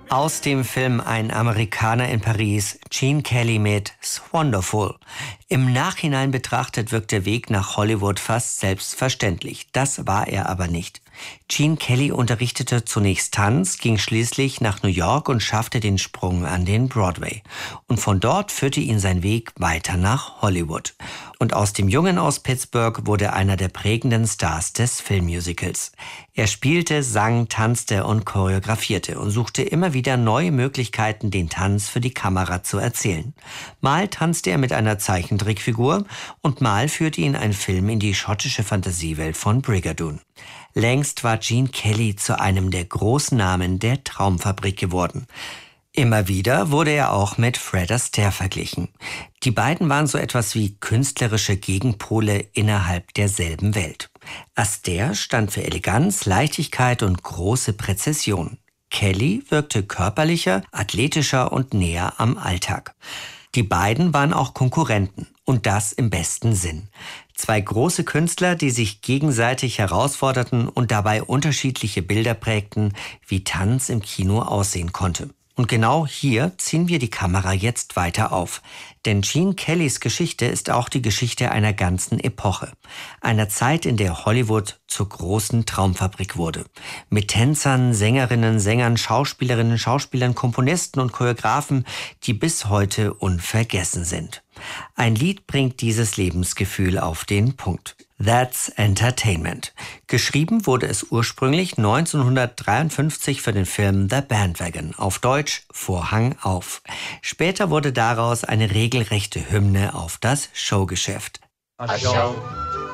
Aus dem Film Ein Amerikaner in Paris, Gene Kelly mit Wonderful. Im Nachhinein betrachtet wirkt der Weg nach Hollywood fast selbstverständlich. Das war er aber nicht. Gene Kelly unterrichtete zunächst Tanz, ging schließlich nach New York und schaffte den Sprung an den Broadway. Und von dort führte ihn sein Weg weiter nach Hollywood. Und aus dem Jungen aus Pittsburgh wurde einer der prägenden Stars des Filmmusicals. Er spielte, sang, tanzte und choreografierte und suchte immer wieder neue Möglichkeiten, den Tanz für die Kamera zu erzählen. Mal tanzte er mit einer Zeichentrickfigur und mal führte ihn ein Film in die schottische Fantasiewelt von Brigadoon. Längst war Gene Kelly zu einem der großen Namen der Traumfabrik geworden. Immer wieder wurde er auch mit Fred Astaire verglichen. Die beiden waren so etwas wie künstlerische Gegenpole innerhalb derselben Welt. Astaire stand für Eleganz, Leichtigkeit und große Präzision. Kelly wirkte körperlicher, athletischer und näher am Alltag. Die beiden waren auch Konkurrenten, und das im besten Sinn. Zwei große Künstler, die sich gegenseitig herausforderten und dabei unterschiedliche Bilder prägten, wie Tanz im Kino aussehen konnte. Und genau hier ziehen wir die Kamera jetzt weiter auf. Denn Gene Kellys Geschichte ist auch die Geschichte einer ganzen Epoche. Einer Zeit, in der Hollywood zur großen Traumfabrik wurde. Mit Tänzern, Sängerinnen, Sängern, Schauspielerinnen, Schauspielern, Komponisten und Choreografen, die bis heute unvergessen sind. Ein Lied bringt dieses Lebensgefühl auf den Punkt. That's Entertainment. Geschrieben wurde es ursprünglich 1953 für den Film The Bandwagon, auf Deutsch Vorhang auf. Später wurde daraus eine regelrechte Hymne auf das Showgeschäft. A show